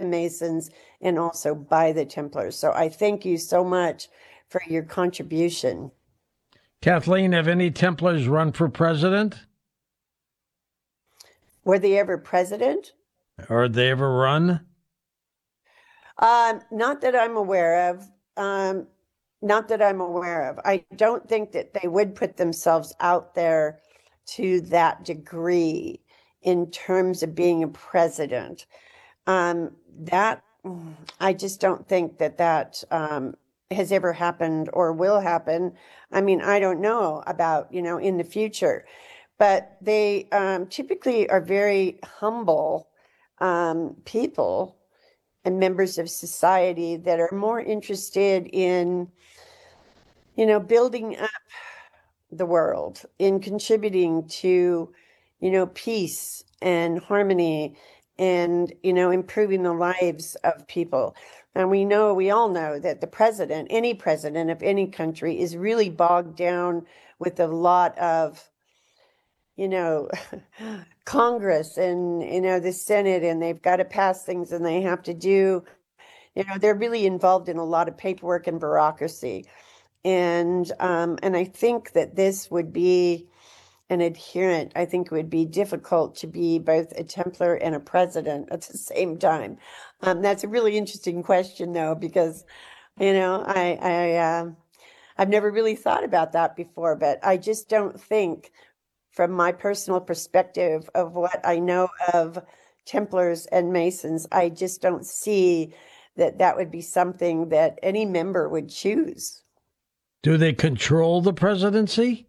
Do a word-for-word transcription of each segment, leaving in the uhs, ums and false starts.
Masons and also by the Templars. So I thank you so much for your contribution. Kathleen, have any Templars run for president? Were they ever president? Or did they ever run? Um, not that I'm aware of. Um, not that I'm aware of. I don't think that they would put themselves out there to that degree in terms of being a president. Um, that I just don't think that that um, has ever happened or will happen. I mean, I don't know about, you know, in the future, but they um, typically are very humble um, people and members of society that are more interested in, you know, building up the world, in contributing to, you know, peace and harmony and, you know, improving the lives of people. And we know, we all know that the president, any president of any country, is really bogged down with a lot of, you know, Congress and, you know, the Senate, and they've got to pass things and they have to do, you know, they're really involved in a lot of paperwork and bureaucracy. And um, and I think that this would be an adherent. I think it would be difficult to be both a Templar and a president at the same time. Um, that's a really interesting question, though, because, you know, I, I uh, I've never really thought about that before, but I just don't think, from my personal perspective of what I know of Templars and Masons, I just don't see that that would be something that any member would choose. Do they control the presidency?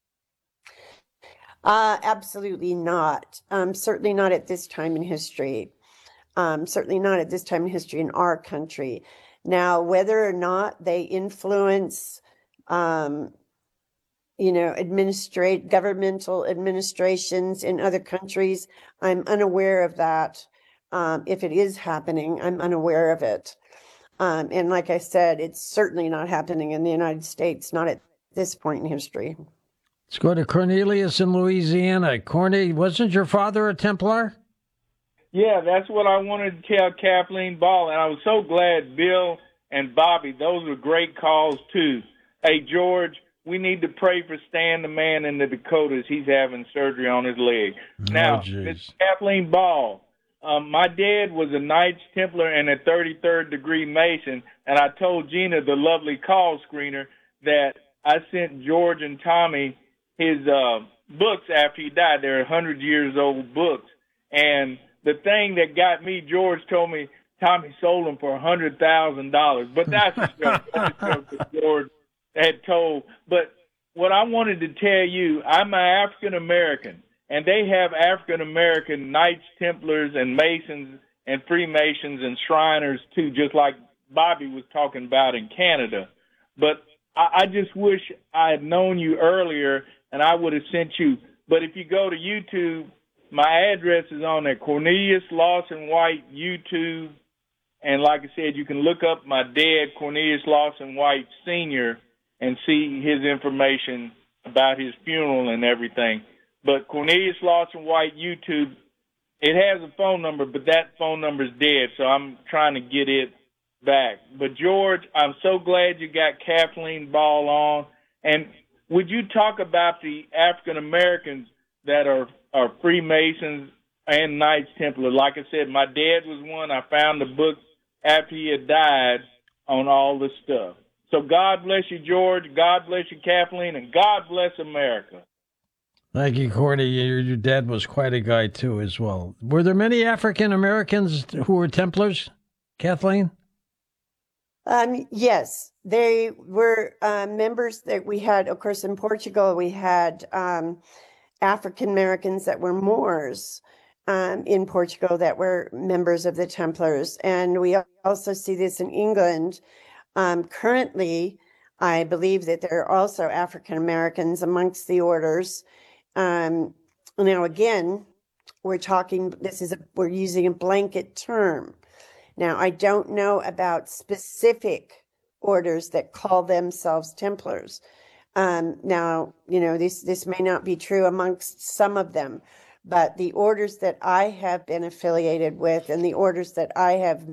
Uh, absolutely not. Um, certainly not at this time in history. Um, certainly not at this time in history in our country. Now, whether or not they influence, um, you know, administrate governmental administrations in other countries, I'm unaware of that. Um, if it is happening, I'm unaware of it. Um, and like I said, it's certainly not happening in the United States, not at this point in history. Let's go to Cornelius in Louisiana. Corny, wasn't your father a Templar? Yeah, that's what I wanted to tell Kathleen Ball, and I was so glad Bill and Bobby, those were great calls too. Hey, George, we need to pray for Stan, the man in the Dakotas. He's having surgery on his leg. Oh, now, geez. Miss Kathleen Ball, um, my dad was a Knights Templar and a thirty-third degree Mason, and I told Gina, the lovely call screener, that I sent George and Tommy his uh, books after he died. They're one hundred years old books. And the thing that got me, George told me Tommy sold them for one hundred thousand dollars. But that's a joke. That's a joke that George had told. But what I wanted to tell you, I'm an African-American, and they have African-American Knights, Templars, and Masons, and Freemasons, and Shriners, too, just like Bobby was talking about in Canada. But I, I just wish I had known you earlier, and I would have sent you. But if you go to YouTube, my address is on there, Cornelius Lawson White YouTube. And like I said, you can look up my dad, Cornelius Lawson White Senior, and see his information about his funeral and everything. But Cornelius Lawson White YouTube, it has a phone number, but that phone number is dead, so I'm trying to get it back. But, George, I'm so glad you got Kathleen Ball on. And would you talk about the African-Americans that are, are Freemasons and Knights Templar? Like I said, my dad was one. I found the book after he had died on all this stuff. So God bless you, George. God bless you, Kathleen. And God bless America. Thank you, Corny. Your, your dad was quite a guy, too, as well. Were there many African-Americans who were Templars, Kathleen? Um, yes, they were uh, members that we had, of course, in Portugal, we had um, African Americans that were Moors um, in Portugal that were members of the Templars. And we also see this in England. Um, currently, I believe that there are also African Americans amongst the orders. Um, now, again, we're talking, this is a, we're using a blanket term. Now, I don't know about specific orders that call themselves Templars. Um, now, you know, this, this may not be true amongst some of them, but the orders that I have been affiliated with and the orders that I have